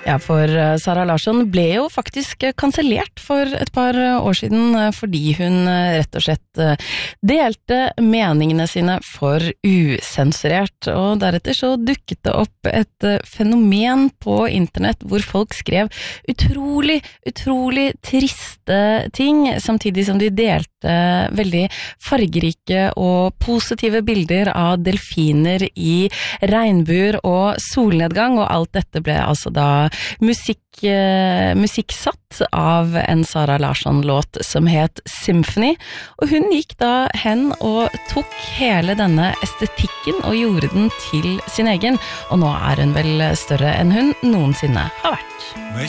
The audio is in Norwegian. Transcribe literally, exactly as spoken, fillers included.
Ja, for Sara Larsson ble jo faktisk kansellert for et par år siden fordi hun rett og slett delte meningene sine for usensurert, og deretter så dukket det opp et fenomen på internett hvor folk skrev utrolig, utrolig triste ting, samtidig som de delte veldig fargerike og positive bilder av delfiner i regnbuer og solnedgang, og alt dette ble altså da musikk, eh, musikksatt av en Sara Larsson-låt som het Symphony, og hun gikk da hen og tok hele denne estetikken og gjorde den til sin egen, og nå er hun vel større enn hun noensinne har vært.